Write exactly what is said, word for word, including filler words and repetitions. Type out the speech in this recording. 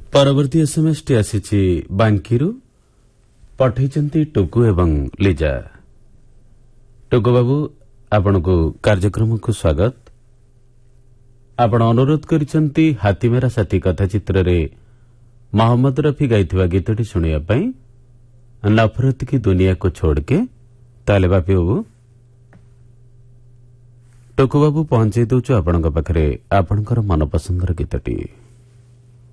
ପରବର୍ତ୍ତୀ ଏସଏମଏସ୍ ଟି ଆସିଛି ବାଙ୍କିରୁ। ପଠାଇଛନ୍ତି ଟୁକୁ ଏବଂ ଲିଜା। ଟୁକୁ ବାବୁ, ଆପଣଙ୍କୁ କାର୍ଯ୍ୟକ୍ରମକୁ ସ୍ୱାଗତ। ଆପଣ ଅନୁରୋଧ କରିଛନ୍ତି ହାତୀମେରା ସାଥୀ କଥା ଚିତ୍ରରେ ମହମ୍ମଦ ରଫି ଗାଇଥିବା ଗୀତଟି ଶୁଣିବା ପାଇଁ, ନଫରତ କି ଦୁନିଆକୁ ଛୋଡ଼କେ। ତାହେଲେ ବାପି ବାବୁ, ଟୁକୁ ବାବୁ ପହଞ୍ଚାଇ ଦେଉଛୁ ଆପଣଙ୍କ ପାଖରେ ଆପଣଙ୍କର ମନପସନ୍ଦର ଗୀତଟି।